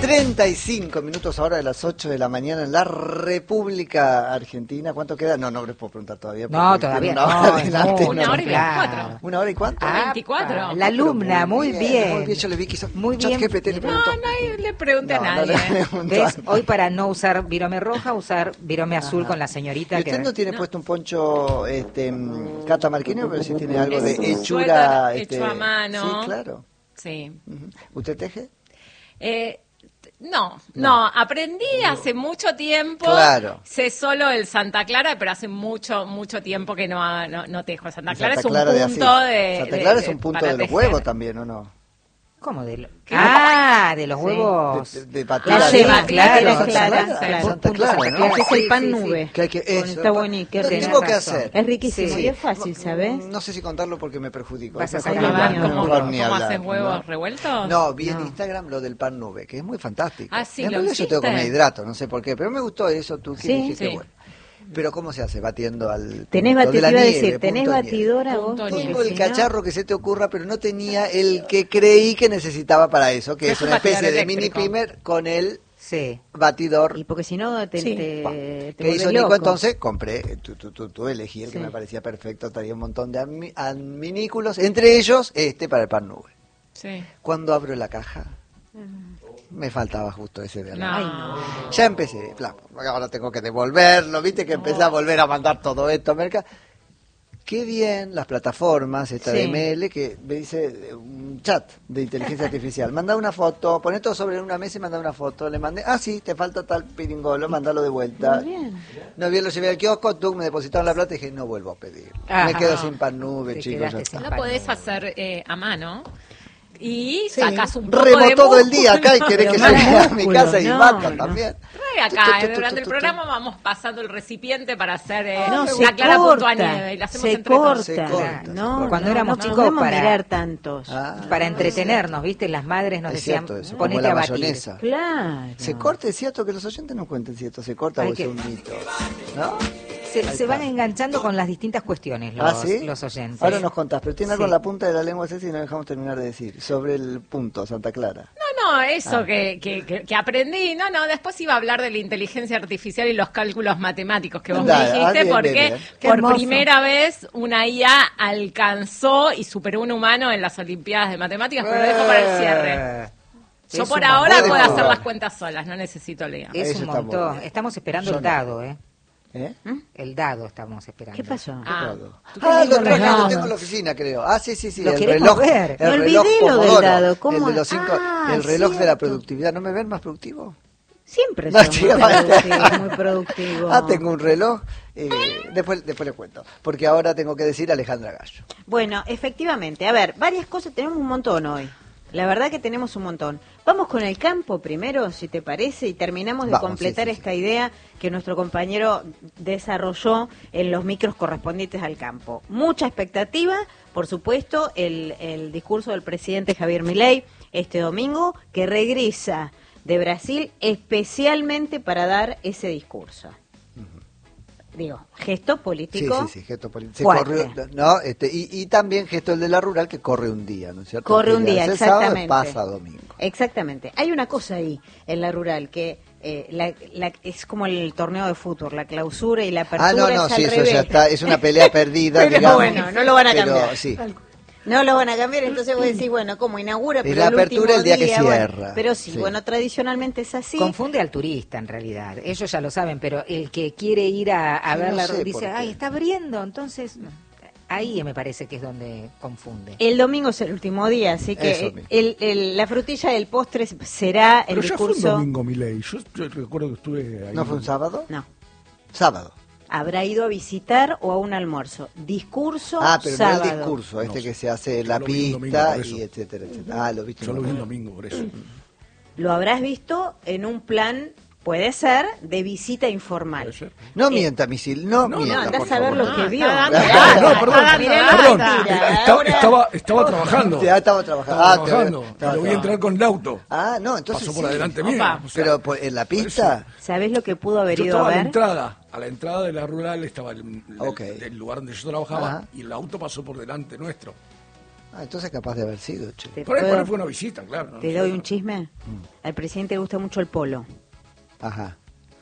35 minutos ahora de las 8 de la mañana en la República Argentina. ¿Cuánto queda? No les puedo preguntar todavía. No, todavía una hora adelante, Una hora y 24. ¿Una hora y cuánto? 24. La alumna, muy bien. Muy bien, yo le vi que hizo Muy chat bien. GPT, le preguntó. No le pregunté a nadie. ¿Ves? Hoy para no usar virome roja, usar virome azul con la señorita. ¿Y usted no tiene puesto un poncho catamarqueño, pero sí tiene algo Es de un hechura? suéter hecho a mano. Sí, claro. Sí. ¿Usted teje? No, aprendí hace mucho tiempo. Claro. Sé solo el Santa Clara, pero hace mucho tiempo que no tejo. Santa Clara es un Clara punto de. Santa Clara es un punto para de los tejer. huevos también, ¿o no? ¿Cómo de ¿Qué? de los huevos. De batida. La yema, claro, Santa claro, Clara, claro. Santa Clara, ¿no? Que es el Sí, pan sí, nube. Que hay que, eso, Está bonito. Lo tenés tengo que razón. hacer. Es riquísimo Sí. y es fácil, ¿sabes? No sé si contarlo porque me perjudico. Vas a Mejor sacar ni la hablar, mano. mejor ni ¿Cómo hablar, haces huevos ¿no? revueltos? No, vi en Instagram lo del pan nube, que es muy fantástico. Ah, sí, en ¿lo realidad yo tengo que hiciste? comer hidrato, no sé por qué, pero me gustó eso, tú que Sí. dijiste, Sí. bueno. Pero ¿cómo se hace? Batiendo al Tenés punto de la batidora, nieve, decir, tenés punto de nieve. batidora vos. Punto porque Tengo el si no- cacharro que se te ocurra, pero no tenía el que creí que necesitaba para eso, que ¿Qué es es un una especie batidor de mini eléctrico? primer con el Sí. batidor. Y porque si no te Sí. te ¿Qué hizo volvés Nico? loco. Entonces compré, tú elegí el que Sí. me parecía perfecto, traía un montón de adminículos, entre ellos para el pan nube. Sí. Cuando abro la caja, me faltaba justo ese de al lado. No. Ya empecé, ahora tengo que devolverlo, viste que empecé a volver a mandar todo esto a mercado. Qué bien las plataformas, esta de Sí. ML, que me dice un chat de inteligencia artificial. Manda una foto, poné todo sobre una mesa y manda una foto. Le mandé, sí, te falta tal piringolo, mandalo de vuelta. Muy bien. No bien, lo llevé al kiosco, tú me depositaron la plata y dije, no vuelvo a pedir. Ah, me quedo no. sin pan nube, Te chicos. quedaste Ya está. sin Lo podés hacer a mano y Sí, sacas un poco remo de todo el músculo. día acá y querés que Pero llegue más a mi músculo, casa y no, mata no. también. Acá, durante el programa vamos pasando el recipiente para hacer No, una se clara punto a corta, nieve y la hacemos se entre todos. corta. Se corta, No, Cuando no, éramos no chicos, podemos para- mirar tantos. Para entretenernos, ¿viste? Las madres nos Es decían, cierto eso, como ponete la a batir. mayonesa. Claro. Se corta, es cierto que los oyentes no cuenten si esto se corta Hay o es que- un mito. ¿No? Se van enganchando con las distintas cuestiones ¿Sí? los oyentes. Ahora nos contás, pero tiene algo Sí. en la punta de la lengua, Ceci, y no dejamos terminar de decir. Sobre el punto, Santa Clara. No, eso que aprendí. No, después iba a hablar de la inteligencia artificial y los cálculos matemáticos que vos Dale, me dijiste, bien, porque bien, bien. Qué por hermoso. primera vez una IA alcanzó y superó un humano en las Olimpiadas de Matemáticas, pero lo dejo para el cierre. Yo Es por un ahora montón. puedo hacer Puede las jugar. cuentas solas, no necesito la IA. Es Eso un está muy montón. bien. Estamos esperando Yo el no. dado, ¿Eh? El dado estamos esperando. ¿Qué pasó? Todo. ¿tú Lo tenés traje, reloj? lo tengo en la oficina, creo. Sí, ¿Lo el querés reloj. mover? El Me reloj olvidé lo del Pomodoro, dado, ¿cómo? el de los cinco, Ah, el reloj de la cierto. productividad. ¿No me ven más productivo? Siempre No, son chica, muy basta. productivos, muy productivos. Tengo un reloj. Después le cuento. Porque ahora tengo que decir Alejandra Gallo. Bueno, efectivamente. A ver, varias cosas. Tenemos un montón hoy. La verdad que tenemos un montón. Vamos con el campo primero, si te parece, y terminamos de Vamos, completar sí. esta idea que nuestro compañero desarrolló en los micros correspondientes al campo. Mucha expectativa, por supuesto, el discurso del presidente Javier Milei este domingo, que regresa de Brasil especialmente para dar ese discurso. Digo, gesto político. Sí, gesto político. Se fuerte. corrió, ¿no? Y también gesto el de la rural que corre un día, ¿no es cierto? Corre Que un ya día, es el sábado, exactamente. pasa domingo. Exactamente. Hay una cosa ahí en la rural que es como el torneo de fútbol, la clausura y la apertura No, es al sí, eso revés. ya está, es una pelea perdida, Pero digamos. bueno, no lo van a Pero, cambiar. sí. No lo van a cambiar, entonces vos decís, bueno, ¿cómo inaugura? Es Pero la el apertura último el día que bueno, cierra. pero sí, Sí. bueno, tradicionalmente es así. Confunde al turista, en realidad. Ellos ya lo saben, pero el que quiere ir a Sí, ver no la sé por dice, qué. ay, está abriendo, entonces... Ahí me parece que es donde confunde. El domingo es el último día, así Eso que mismo. la frutilla del postre será el Pero ya fue un discurso. domingo, Milei. Yo recuerdo que estuve ahí. ¿No fue un sábado? No, Sábado. habrá ido a visitar o a un almuerzo. Discurso Pero sábado. no el discurso, No, que se hace en yo la lo vi un domingo, pista por eso. y etcétera, etcétera. Lo viste. Yo lo vi un el domingo, por eso. Lo habrás visto en un plan, puede ser, de visita informal. Puede ser. No mienta, Misil, no No, mienta, andás por a ver favor. lo que vio. está dando No, data, perdón, está dando mirá la data. Perdón, mentira. estaba trabajando. Ya estaba trabajando. Estaba te- trabajando. estaba Lo vi entrar con el auto. no, entonces Pasó por sí. adelante mío. Opa. O sea, Pero en la pista. ¿Sabés lo que pudo haber yo ido estaba a a la ver? entrada. A la entrada de la rural estaba el Ok. lugar donde yo trabajaba Ajá. y el auto pasó por delante nuestro. Entonces capaz de haber sido, che. Por ahí fue una visita, claro. no ¿Te sé. doy un chisme? Al presidente le gusta mucho el polo. Ajá.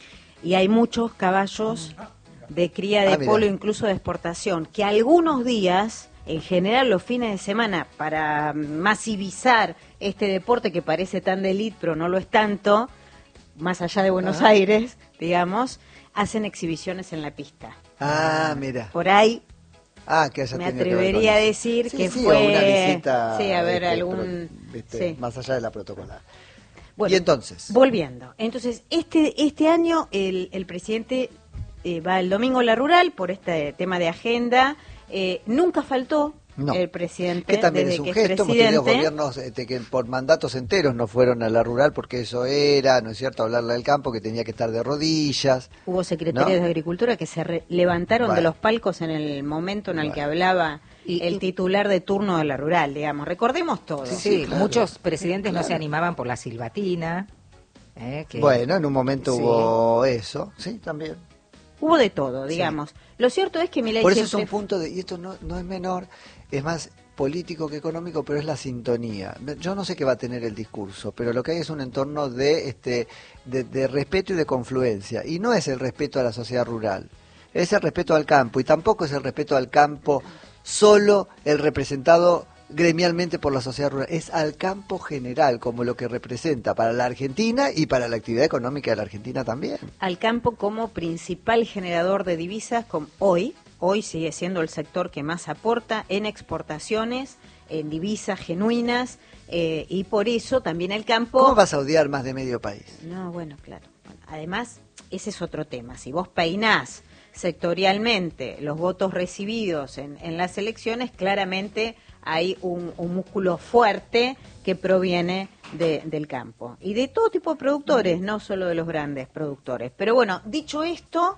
Y hay muchos caballos de cría de Ah, mira. polo, incluso de exportación, que algunos días, en general los fines de semana, para masivizar este deporte que parece tan de élite, pero no lo es tanto, más allá de Buenos Aires, digamos, hacen exhibiciones en la pista. Mira. Por ahí Que haya me tenido que ver atrevería con a eso. decir Sí, que sí, fue... o una visita, sí, a ver, algún... sí. más allá de la protocolar. Bueno, Y entonces, volviendo. Entonces, este año el presidente va el domingo a la rural por este tema de agenda. Nunca faltó no. el presidente. Que también desde es un que gesto, hemos tenido presidente. gobiernos que por mandatos enteros no fueron a la rural porque eso era, ¿no es cierto?, hablarle al campo, que tenía que estar de rodillas. Hubo secretarios ¿no? de Agricultura que se levantaron de Bueno. los palcos en el momento en el que Bueno. hablaba Y- el titular de turno de la rural, digamos. Recordemos todo. Sí, claro. muchos presidentes no se animaban por la silbatina. Que- Bueno, en un momento Sí. hubo eso, sí, también. Hubo de todo, digamos. Lo cierto es que Milei Por eso es siempre un punto de, y esto no es menor, es más político que económico, pero es la sintonía. Yo no sé qué va a tener el discurso, pero lo que hay es un entorno de respeto y de confluencia, y no es el respeto a la sociedad rural, es el respeto al campo, y tampoco es el respeto al campo solo el representado gremialmente por la sociedad rural, es al campo general, como lo que representa para la Argentina y para la actividad económica de la Argentina también. al campo como principal generador de divisas hoy sigue siendo el sector que más aporta en exportaciones, en divisas genuinas, y por eso también el campo... ¿Cómo vas a odiar más de medio país? No, bueno, claro. Bueno, además, ese es otro tema. Si vos peinás sectorialmente los votos recibidos en las elecciones, claramente hay un músculo fuerte que proviene del campo. Y de todo tipo de productores, no solo de los grandes productores. Pero bueno, dicho esto,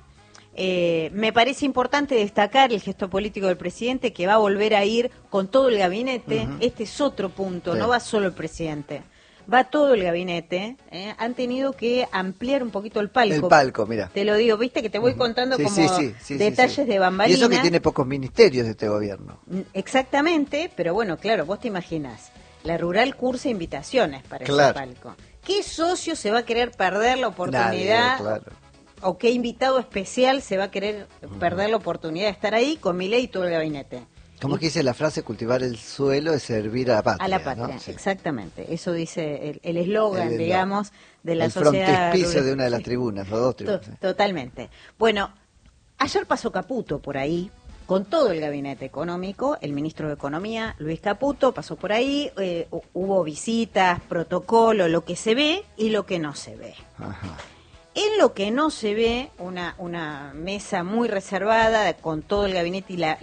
me parece importante destacar el gesto político del presidente, que va a volver a ir con todo el gabinete. Este es otro punto, Sí. no va solo el presidente. Va todo el gabinete. Han tenido que ampliar un poquito el palco. El palco, mira. Te lo digo, viste que te voy contando Sí, como sí, detalles sí. de bambalinas. Y eso que tiene pocos ministerios de este gobierno. Exactamente, pero bueno, claro, vos te imaginás. La rural cursa invitaciones para Claro. ese palco. ¿Qué socio se va a querer perder la oportunidad? Nadie, claro. ¿O qué invitado especial se va a querer perder la oportunidad de estar ahí con Milei y todo el gabinete? Como que dice la frase, cultivar el suelo es servir a la patria. A la patria, ¿no? Sí. exactamente. Eso dice el eslogan, El digamos, de la el sociedad frontispicio rural. de una de las Sí. tribunas, o dos tribunas. Totalmente. Bueno, ayer pasó Caputo por ahí, con todo el gabinete económico, el ministro de Economía, Luis Caputo, pasó por ahí, hubo visitas, protocolo, lo que se ve y lo que no se ve. Ajá. En lo que no se ve, una mesa muy reservada con todo el gabinete y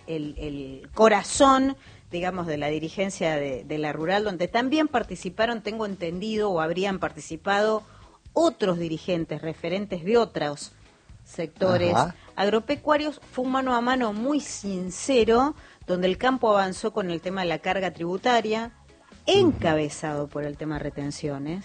el corazón, digamos, de la dirigencia de la rural, donde también participaron, tengo entendido, o habrían participado otros dirigentes referentes de otros sectores Ajá. agropecuarios. Fue un mano a mano muy sincero, donde el campo avanzó con el tema de la carga tributaria, encabezado por el tema de retenciones.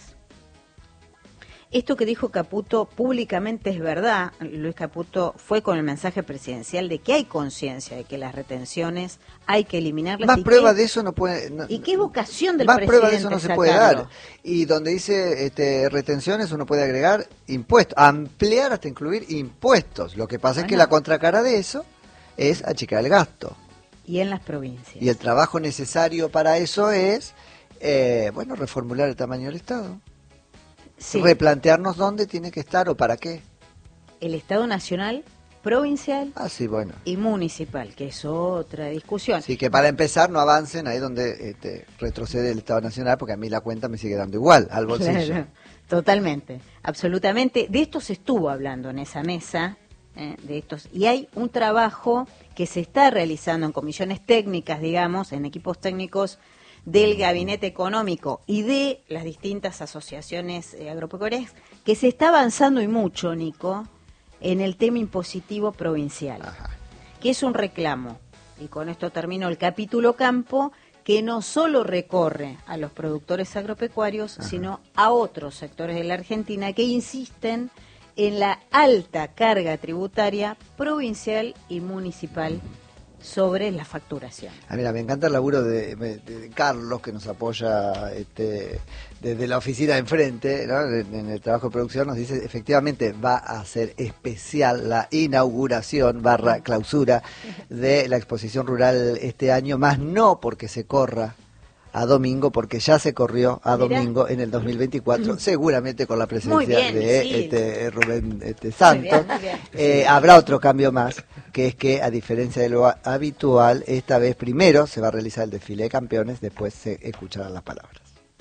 Esto que dijo Caputo públicamente es verdad. Luis Caputo fue con el mensaje presidencial de que hay conciencia de que las retenciones hay que eliminarlas. Más y prueba que- de eso no puede... no- ¿Y qué vocación del más presidente prueba de eso no se puede sacarlo? dar. Y donde dice retenciones uno puede agregar impuestos, ampliar hasta incluir impuestos. Lo que pasa es que Bueno. la contracara de eso es achicar el gasto. Y en las provincias. Y el trabajo necesario para eso es, reformular el tamaño del Estado. Sí, Replantearnos dónde tiene que estar o para qué. el Estado nacional, provincial Ah, sí, bueno. y municipal, que es otra discusión. Así que para empezar no avancen ahí donde retrocede el Estado Nacional, porque a mí la cuenta me sigue dando igual al bolsillo. Claro, totalmente, absolutamente. De esto se estuvo hablando en esa mesa, de estos, y hay un trabajo que se está realizando en comisiones técnicas, digamos, en equipos técnicos del gabinete económico y de las distintas asociaciones agropecuarias, que se está avanzando y mucho, Nico, en el tema impositivo provincial, que es un reclamo, y con esto termino el capítulo campo, que no solo recorre a los productores agropecuarios, sino a otros sectores de la Argentina que insisten en la alta carga tributaria provincial y municipal sobre la facturación. Mira, me encanta el laburo de Carlos, que nos apoya desde la oficina de enfrente, ¿no? En el trabajo de producción. Nos dice, efectivamente, va a ser especial la inauguración / clausura de la exposición rural este año, más no porque se corra a domingo, porque ya se corrió a domingo en el 2024, seguramente con la presencia de Rubén Santos. Muy bien. Habrá otro cambio más, que es que, a diferencia de lo habitual, esta vez primero se va a realizar el desfile de campeones, después se escucharán las palabras.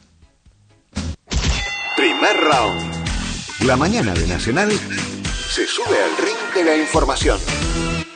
Primer round. La mañana de Nacional se sube al ring de la información.